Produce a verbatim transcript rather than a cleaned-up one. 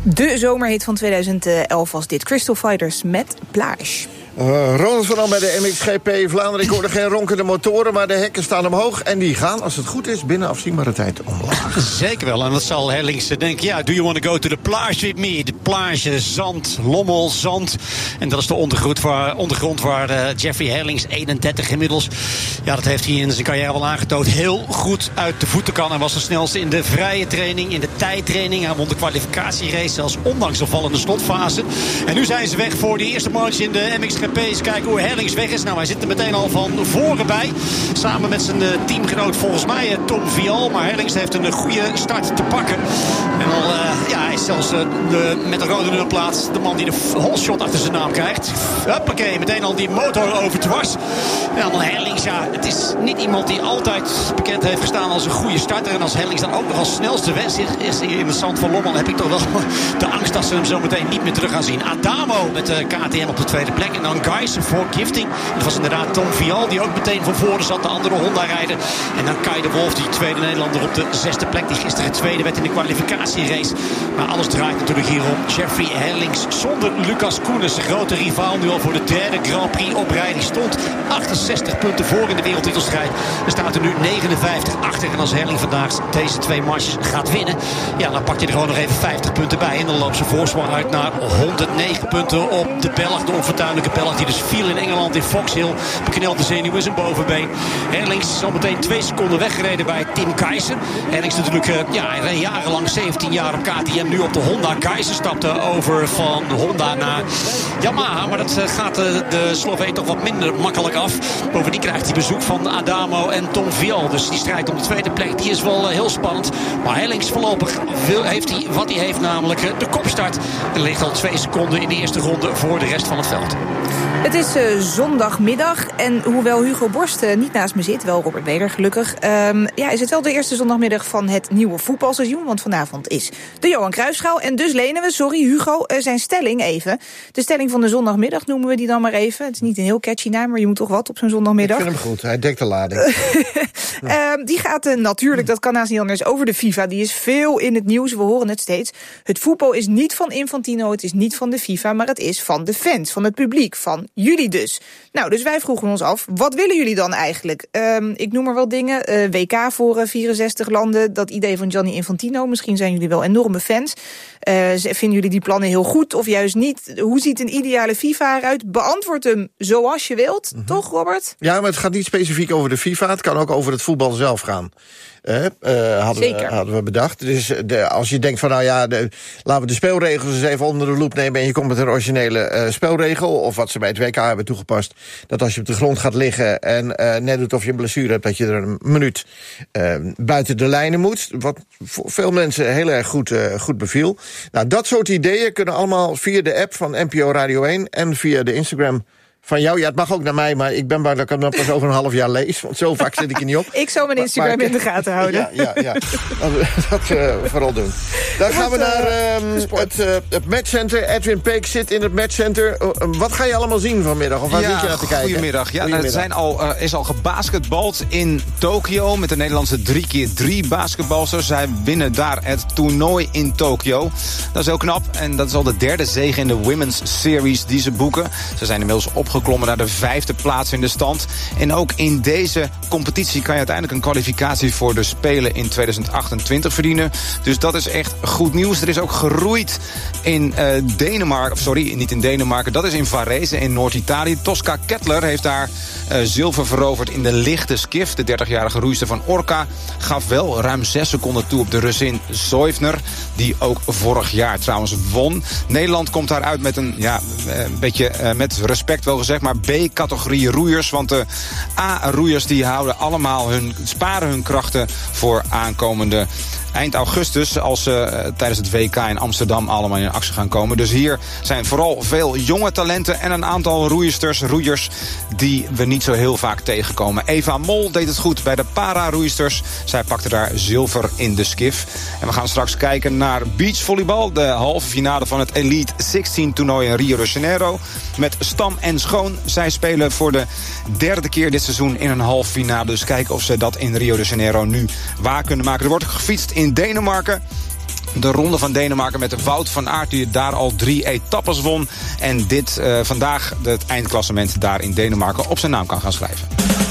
De zomerhit van tweeduizend elf was dit. Crystal Fighters met Plage. Uh, Ronald van Dam bij de M X G P Vlaanderen. Ik hoorde geen ronkende motoren, maar de hekken staan omhoog. En die gaan, als het goed is, binnen afzienbare tijd omlaag. Zeker wel. En dat zal Herlings denken. Ja, do you want to go to the plage with me? De plage, zand, lommel, zand. En dat is de ondergrond waar, ondergrond waar uh, Jeffrey Herlings, eenendertig inmiddels. Ja, dat heeft hij in zijn carrière al aangetoond. Heel goed uit de voeten kan. Hij was de snelste in de vrije training, in de tijdtraining. Hij won de kwalificatierace, zelfs ondanks de vallende slotfase. En nu zijn ze weg voor die eerste marge in de M X G P. Eens kijken hoe Herlings weg is. Nou, hij zit er meteen al van voren bij. Samen met zijn uh, teamgenoot volgens mij, uh, Tom Vial. Maar Herlings heeft een uh, goede start te pakken. En al, uh, ja, hij is zelfs uh, de, met de rode nummerplaat de man die de holshot achter zijn naam krijgt. Huppakee, meteen al die motor over dwars. En dan Herlings, ja, het is niet iemand die altijd bekend heeft gestaan als een goede starter. En als Herlings dan ook nog als snelste weg is in het zand van Lommel, heb ik toch wel de angst dat ze hem zo meteen niet meer terug gaan zien. Adamo met de K T M op de tweede plek. En dan Guyson voor Gifting. Dat was inderdaad Tom Vial die ook meteen van voren zat. De andere Honda rijden. En dan Kai de Wolf, die tweede Nederlander op de zesde plek. Die gisteren tweede werd in de kwalificatierace. Maar alles draait natuurlijk hierom. Jeffrey Herlings zonder Lucas Koenis. De grote rivaal nu al voor de derde Grand Prix op rij. Die stond achtenzestig punten voor in de wereldtitelstrijd. Er staat er nu negenenvijftig achter. En als Herling vandaag deze twee marches gaat winnen, ja, dan pak je er gewoon nog even vijftig punten bij. En dan loopt zijn voorsprong uit naar honderdnegen punten op de Belg. De onfortuinlijke Belg die dus viel in Engeland in Fox Hill. Bekneld de zenuw in zijn bovenbeen. Herlings is al meteen twee seconden weggereden bij Tim Keizer. Herlings natuurlijk, uh, ja, hij reed jarenlang zeventien jaar op K T M. Nu op de Honda. Keizer stapte over van Honda naar Yamaha. Maar dat uh, gaat uh, de Sloveen toch wat minder makkelijk af. Bovendien krijgt hij bezoek van Adamo en Tom Vial. Dus die strijd om de tweede plek, die is wel uh, heel spannend. Maar Herlings voorlopig wil, heeft hij wat hij heeft, namelijk uh, de kopstart. Er ligt al twee seconden in de eerste ronde voor de rest van het veld. Het is uh, zondagmiddag en hoewel Hugo Borst uh, niet naast me zit, wel Robert Weder gelukkig, um, ja, is het wel de eerste zondagmiddag van het nieuwe voetbalseizoen, want vanavond is de Johan Cruijffschaal en dus lenen we, sorry Hugo, uh, zijn stelling even. De stelling van de zondagmiddag noemen we die dan maar even. Het is niet een heel catchy naam, maar je moet toch wat op zo'n zondagmiddag. Ik vind hem goed, hij dekt de lading. uh, die gaat uh, natuurlijk, dat kan naast niet anders, over de FIFA. Die is veel in het nieuws, we horen het steeds. Het voetbal is niet van Infantino, het is niet van de FIFA, maar het is van de fans, van het publiek, van jullie dus. Nou, dus wij vroegen ons af, wat willen jullie dan eigenlijk? Um, ik noem maar wel dingen. Uh, W K voor uh, vierenzestig landen. Dat idee van Gianni Infantino. Misschien zijn jullie wel enorme fans. Uh, vinden jullie die plannen heel goed of juist niet? Hoe ziet een ideale FIFA eruit? Beantwoord hem zoals je wilt. Mm-hmm. Toch, Robert? Ja, maar het gaat niet specifiek over de FIFA. Het kan ook over het voetbal zelf gaan. Uh, uh, hadden, we, hadden we bedacht. Dus de, als je denkt van, nou ja, de, laten we de speelregels eens even onder de loep nemen en je komt met een originele uh, spelregel, of wat ze bij het W K hebben toegepast, dat als je op de grond gaat liggen en uh, net doet of je een blessure hebt, dat je er een minuut uh, buiten de lijnen moet. Wat voor veel mensen heel erg goed, uh, goed beviel. Nou, dat soort ideeën kunnen allemaal via de app van N P O Radio één en via de Instagram van jou. Ja, het mag ook naar mij, maar ik ben bang dat ik hem dan pas over een half jaar lees. Want zo vaak zit ik er niet op. Ik zal mijn Instagram maar, maar, in de gaten houden. Ja, ja, ja. Dat uh, vooral doen. Dan gaan we naar um, het, uh, het matchcenter. Edwin Peek zit in het matchcenter. Uh, wat ga je allemaal zien vanmiddag? Of waar ja, zit je naar te kijken? Goedemiddag. Ja, nou, er zijn al, uh, is al gebasketbald in Tokio met de Nederlandse drie keer drie basketbalsters. Zij winnen daar het toernooi in Tokio. Dat is heel knap. En dat is al de derde zege in de Women's Series die ze boeken. Ze zijn inmiddels opgeklommen naar de vijfde plaats in de stand. En ook in deze competitie kan je uiteindelijk een kwalificatie voor de Spelen in tweeduizend achtentwintig verdienen. Dus dat is echt goed nieuws. Er is ook geroeid in uh, Denemarken, of sorry, niet in Denemarken, dat is in Varese in Noord-Italië. Tosca Kettler heeft daar uh, zilver veroverd in de lichte skiff. De dertigjarige roeister van Orca gaf wel ruim zes seconden toe op de Russin Zoifner, die ook vorig jaar trouwens won. Nederland komt daaruit met een, ja, een beetje uh, met respect wel gezegd, maar B-categorie roeiers. Want de A-roeiers die houden allemaal hun, sparen hun krachten voor aankomende eind augustus, als ze uh, tijdens het W K in Amsterdam allemaal in actie gaan komen. Dus hier zijn vooral veel jonge talenten en een aantal roeisters, roeiers die we niet zo heel vaak tegenkomen. Eva Mol deed het goed bij de para-roeisters. Zij pakte daar zilver in de skiff. En we gaan straks kijken naar beachvolleybal, de halve finale van het Elite zestien toernooi in Rio de Janeiro. Met Stam en Schoon. Zij spelen voor de derde keer dit seizoen in een halve finale. Dus kijken of ze dat in Rio de Janeiro nu waar kunnen maken. Er wordt gefietst in Denemarken. de Ronde van Denemarken met de Wout van Aert, die daar al drie etappes won. En dit uh, vandaag het eindklassement daar in Denemarken op zijn naam kan gaan schrijven.